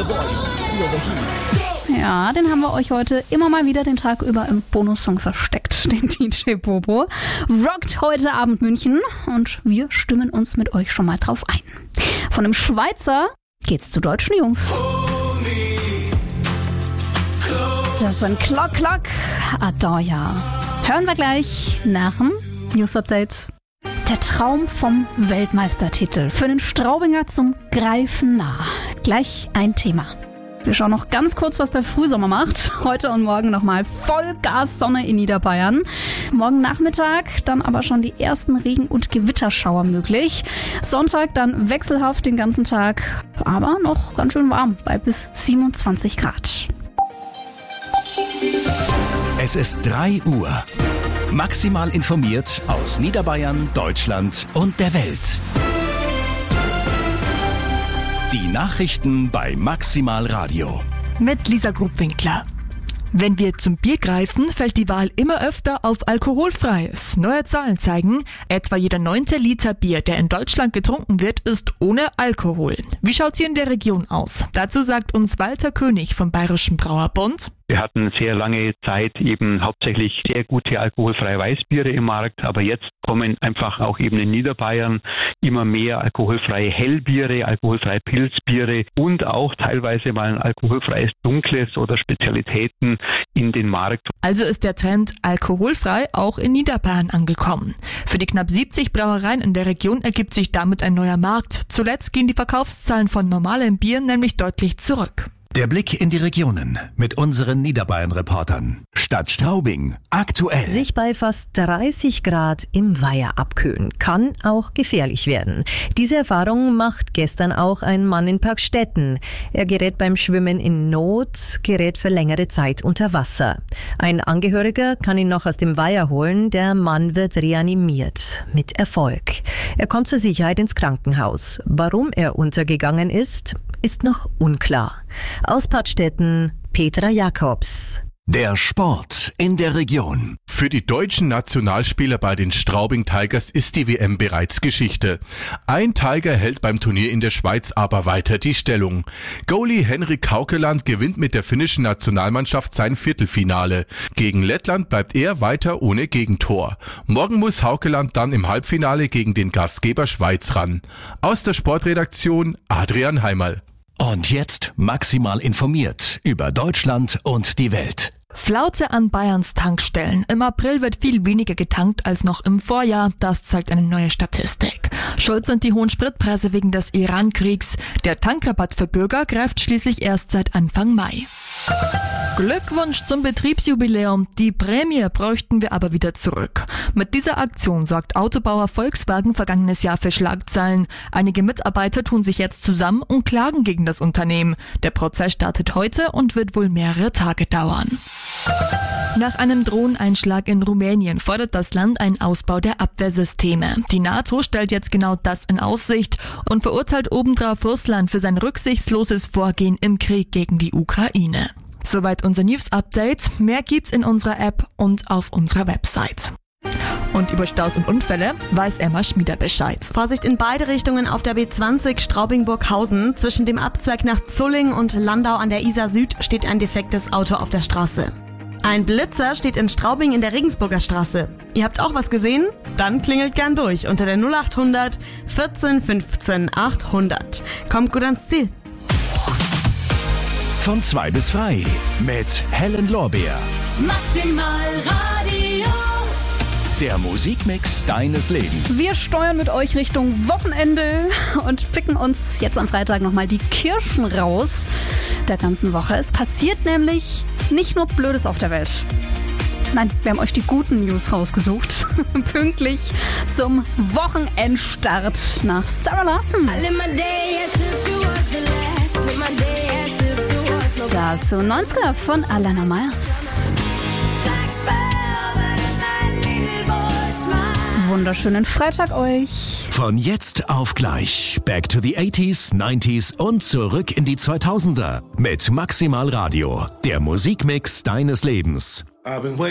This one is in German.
Ja, den haben wir euch heute immer mal wieder den Tag über im Bonussong versteckt, den DJ Bobo. Rockt heute Abend München und wir stimmen uns mit euch schon mal drauf ein. Von einem Schweizer geht's zu deutschen Jungs. Das sind Clock Clock, Adoya. Hören wir gleich nach dem News Update. Der Traum vom Weltmeistertitel für den Straubinger zum Greifen nah. Gleich ein Thema. Wir schauen noch ganz kurz, was der Frühsommer macht. Heute und morgen nochmal Vollgas Sonne in Niederbayern. Morgen Nachmittag dann aber schon die ersten Regen- und Gewitterschauer möglich. Sonntag dann wechselhaft den ganzen Tag, aber noch ganz schön warm bei bis 27 Grad. Es ist 3 Uhr. Maximal informiert aus Niederbayern, Deutschland und der Welt. Die Nachrichten bei Maximal Radio. Mit Lisa Grubwinkler. Wenn wir zum Bier greifen, fällt die Wahl immer öfter auf Alkoholfreies. Neue Zahlen zeigen, etwa jeder 9. Liter Bier, der in Deutschland getrunken wird, ist ohne Alkohol. Wie schaut's hier in der Region aus? Dazu sagt uns Walter König vom Bayerischen Brauerbund. Wir hatten sehr lange Zeit eben hauptsächlich sehr gute alkoholfreie Weißbiere im Markt, aber jetzt kommen einfach auch eben in Niederbayern immer mehr alkoholfreie Hellbiere, alkoholfreie Pilzbiere und auch teilweise mal ein alkoholfreies Dunkles oder Spezialitäten in den Markt. Also ist der Trend alkoholfrei auch in Niederbayern angekommen. Für die knapp 70 Brauereien in der Region ergibt sich damit ein neuer Markt. Zuletzt gehen die Verkaufszahlen von normalem Bier nämlich deutlich zurück. Der Blick in die Regionen mit unseren Niederbayern-Reportern. Stadt Straubing, aktuell. Sich bei fast 30 Grad im Weiher abkühlen kann auch gefährlich werden. Diese Erfahrung macht gestern auch ein Mann in Parkstetten. Er gerät beim Schwimmen in Not, gerät für längere Zeit unter Wasser. Ein Angehöriger kann ihn noch aus dem Weiher holen. Der Mann wird reanimiert. Mit Erfolg. Er kommt zur Sicherheit ins Krankenhaus. Warum er untergegangen ist noch unklar. Aus Parkstetten, Petra Jakobs. Der Sport in der Region. Für die deutschen Nationalspieler bei den Straubing Tigers ist die WM bereits Geschichte. Ein Tiger hält beim Turnier in der Schweiz aber weiter die Stellung. Goalie Henrik Haukeland gewinnt mit der finnischen Nationalmannschaft sein Viertelfinale. Gegen Lettland bleibt er weiter ohne Gegentor. Morgen muss Haukeland dann im Halbfinale gegen den Gastgeber Schweiz ran. Aus der Sportredaktion Adrian Heimerl. Und jetzt maximal informiert über Deutschland und die Welt. Flaute an Bayerns Tankstellen. Im April wird viel weniger getankt als noch im Vorjahr. Das zeigt eine neue Statistik. Schuld sind die hohen Spritpreise wegen des Iran-Kriegs. Der Tankrabatt für Bürger greift schließlich erst seit Anfang Mai. Glückwunsch zum Betriebsjubiläum. Die Prämie bräuchten wir aber wieder zurück. Mit dieser Aktion sorgt Autobauer Volkswagen vergangenes Jahr für Schlagzeilen. Einige Mitarbeiter tun sich jetzt zusammen und klagen gegen das Unternehmen. Der Prozess startet heute und wird wohl mehrere Tage dauern. Nach einem Drohneneinschlag in Rumänien fordert das Land einen Ausbau der Abwehrsysteme. Die NATO stellt jetzt genau das in Aussicht und verurteilt obendrauf Russland für sein rücksichtsloses Vorgehen im Krieg gegen die Ukraine. Soweit unser News-Update. Mehr gibt's in unserer App und auf unserer Website. Und über Staus und Unfälle weiß Emma Schmieder Bescheid. Vorsicht in beide Richtungen auf der B20 Straubing-Burghausen. Zwischen dem Abzweig nach Zulling und Landau an der Isar Süd steht ein defektes Auto auf der Straße. Ein Blitzer steht in Straubing in der Regensburger Straße. Ihr habt auch was gesehen? Dann klingelt gern durch unter der 0800 14 15 800. Kommt gut ans Ziel. Von 2 bis frei mit Helen Lorbeer. Maximal Radio. Der Musikmix deines Lebens. Wir steuern mit euch Richtung Wochenende und picken uns jetzt am Freitag nochmal die Kirschen raus der ganzen Woche. Es passiert nämlich nicht nur Blödes auf der Welt. Nein, wir haben euch die guten News rausgesucht. Pünktlich zum Wochenendstart nach Sarah Larson. Dazu 90er von Alana Miles. Wunderschönen Freitag euch. Von jetzt auf gleich. Back to the 80s, 90s und zurück in die 2000er. Mit Maximal Radio. Der Musikmix deines Lebens.